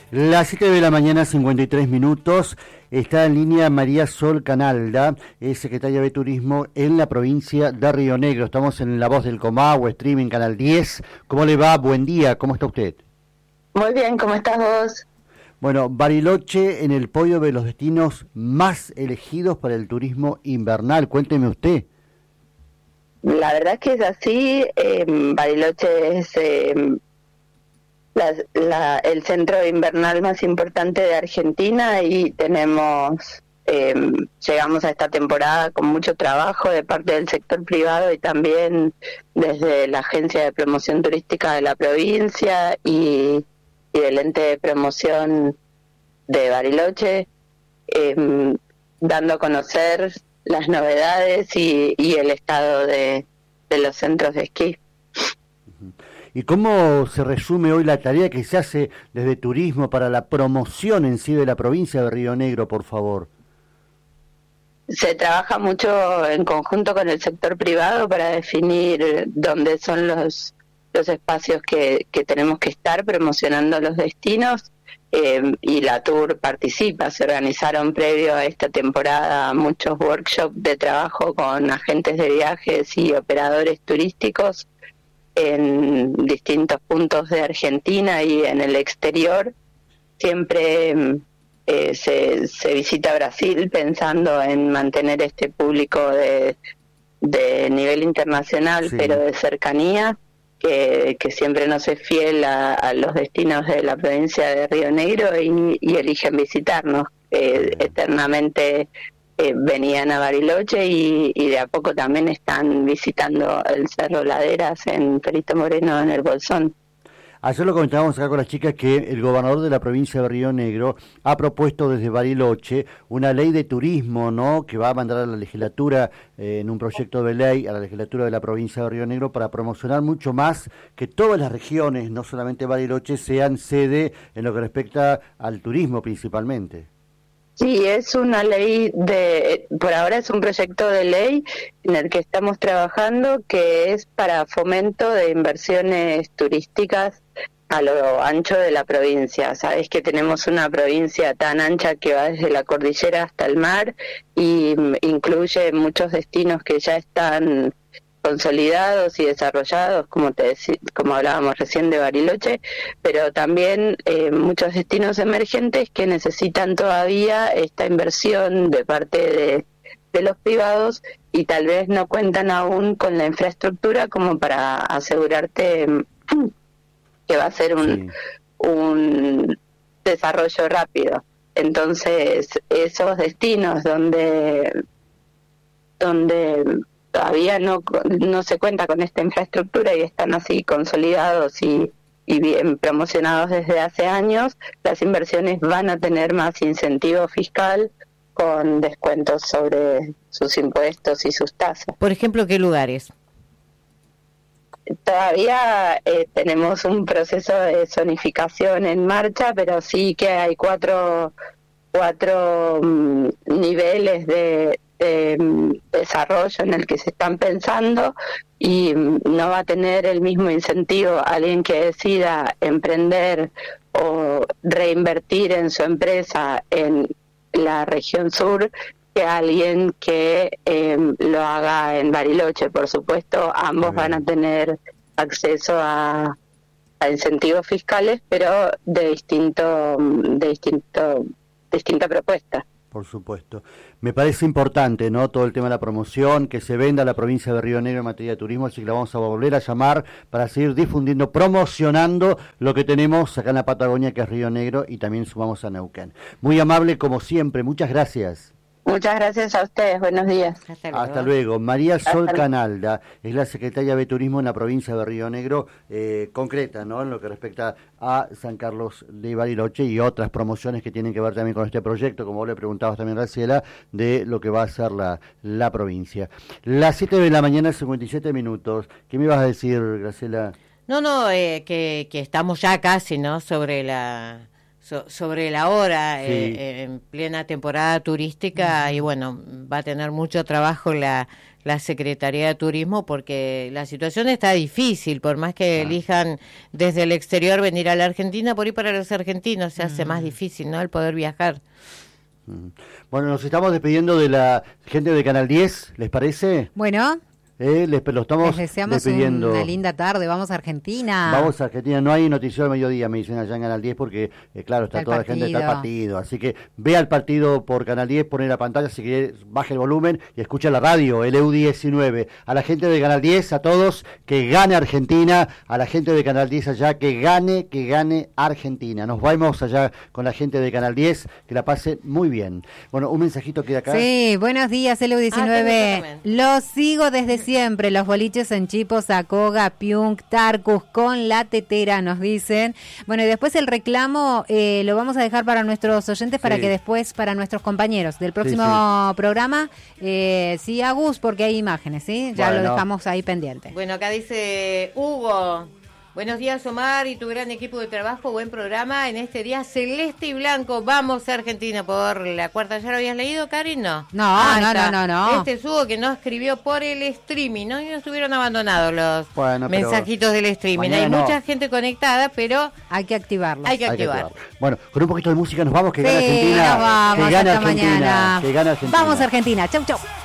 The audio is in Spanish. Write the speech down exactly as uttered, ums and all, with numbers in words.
Las siete de la mañana, cincuenta y tres minutos, está en línea María Sol Canalda, es secretaria de Turismo en la provincia de Río Negro. Estamos en La Voz del Comahue, streaming, Canal diez. ¿Cómo le va? Buen día, ¿cómo está usted? Muy bien, ¿cómo estás vos? Bueno, Bariloche en el podio de los destinos más elegidos para el turismo invernal. Cuénteme usted. La verdad es que es así. eh, Bariloche es eh, la, la, el centro invernal más importante de Argentina y tenemos, eh, llegamos a esta temporada con mucho trabajo de parte del sector privado y también desde la Agencia de Promoción Turística de la provincia y, y del ente de promoción de Bariloche, eh, dando a conocer las novedades y, y el estado de, de los centros de esquí. ¿Y cómo se resume hoy la tarea que se hace desde Turismo para la promoción en sí de la provincia de Río Negro, por favor? Se trabaja mucho en conjunto con el sector privado para definir dónde son los, los espacios que, que tenemos que estar promocionando los destinos. Eh, y la Tour participa. Se organizaron previo a esta temporada muchos workshops de trabajo con agentes de viajes y operadores turísticos en distintos puntos de Argentina y en el exterior. Siempre eh, se, se visita Brasil pensando en mantener este público de, de nivel internacional, sí, pero de cercanía. Que, que siempre nos es fiel a, a los destinos de la provincia de Río Negro y, y eligen visitarnos. Eh, eternamente eh, venían a Bariloche y, y de a poco también están visitando el Cerro Laderas en Perito Moreno, en el Bolsón. Ayer lo comentábamos acá con las chicas que el gobernador de la provincia de Río Negro ha propuesto desde Bariloche una ley de turismo, ¿no?, que va a mandar a la legislatura eh, en un proyecto de ley a la legislatura de la provincia de Río Negro para promocionar mucho más que todas las regiones, no solamente Bariloche, sean sede en lo que respecta al turismo principalmente. Sí, es una ley de, por ahora es un proyecto de ley en el que estamos trabajando que es para fomento de inversiones turísticas a lo ancho de la provincia. Sabes que tenemos una provincia tan ancha que va desde la cordillera hasta el mar y incluye muchos destinos que ya están consolidados y desarrollados, como te decí, como hablábamos recién de Bariloche, pero también eh, muchos destinos emergentes que necesitan todavía esta inversión de parte de, de los privados y tal vez no cuentan aún con la infraestructura como para asegurarte que va a ser un, sí. un desarrollo rápido. Entonces, esos destinos donde donde todavía no no se cuenta con esta infraestructura y están así consolidados y, y bien promocionados desde hace años, las inversiones van a tener más incentivo fiscal con descuentos sobre sus impuestos y sus tasas. Por ejemplo, ¿qué lugares? Todavía eh, tenemos un proceso de zonificación en marcha, pero sí que hay cuatro, cuatro um, niveles de de desarrollo en el que se están pensando y no va a tener el mismo incentivo alguien que decida emprender o reinvertir en su empresa en la región sur que alguien que eh, lo haga en Bariloche. Por supuesto, ambos van a tener acceso a, a incentivos fiscales, pero de distinto, de distinto, distinta propuesta. Por supuesto. Me parece importante, ¿no?, todo el tema de la promoción, que se venda a la provincia de Río Negro en materia de turismo, así que la vamos a volver a llamar para seguir difundiendo, promocionando lo que tenemos acá en la Patagonia, que es Río Negro, y también sumamos a Neuquén. Muy amable como siempre, muchas gracias. Muchas gracias a ustedes, buenos días. Hasta luego. Hasta luego. María Sol Canalda es la secretaria de Turismo en la provincia de Río Negro, eh, concreta, ¿no?, en lo que respecta a San Carlos de Bariloche y otras promociones que tienen que ver también con este proyecto, como vos le preguntabas también, Graciela, de lo que va a ser la, la provincia. Las siete de la mañana, cincuenta y siete minutos. ¿Qué me ibas a decir, Graciela? No, no, eh, que, que estamos ya casi, ¿no?, sobre la... sobre la hora, sí. eh, en plena temporada turística, uh-huh. Y bueno, va a tener mucho trabajo la la Secretaría de Turismo, porque la situación está difícil, por más que ah. elijan desde el exterior venir a la Argentina, por ahí para los argentinos se hace mm. más difícil, ¿no?, el poder viajar. Bueno, nos estamos despidiendo de la gente de Canal diez, ¿les parece? Bueno. Eh, les, lo estamos les deseamos despidiendo. Una linda tarde, vamos a Argentina. Vamos a Argentina, no hay noticiero al mediodía, me dicen allá en Canal diez, porque eh, claro, está, está toda partido. La gente, está el partido, así que vea el partido por Canal diez, pone la pantalla, si quiere baje el volumen y escucha la radio, el E U diecinueve. A la gente de Canal diez, a todos, que gane Argentina, a la gente de Canal diez allá, que gane, que gane Argentina. Nos vamos allá con la gente de Canal diez, que la pase muy bien. Bueno, un mensajito queda acá. Sí, buenos días, el E U diecinueve. Ah, los sigo desde siempre, los boliches en Chipo, Sacoga, Piunk, Tarcus, con la tetera, nos dicen. Bueno, y después el reclamo eh, lo vamos a dejar para nuestros oyentes, para sí. que después, para nuestros compañeros del próximo sí, sí. programa, eh, sí, Agus, porque hay imágenes, ¿sí? Ya bueno. lo dejamos ahí pendiente. Bueno, acá dice Hugo. Buenos días, Omar, y tu gran equipo de trabajo, buen programa en este día celeste y blanco. Vamos a Argentina por la cuarta. ¿Ya lo habías leído, Karin? No. No, ah, no, no, no, no. Este es Hugo, que no escribió por el streaming, ¿no? Y no estuvieron abandonados los bueno, mensajitos del streaming. Hay no. mucha gente conectada, pero hay que activarlo. Hay que activar. Hay que activar. Bueno, con un poquito de música nos vamos, que sí, gana Argentina. Nos vamos, que gana hasta Argentina. Mañana. Que gana Argentina. Vamos a Argentina. Chau, chau.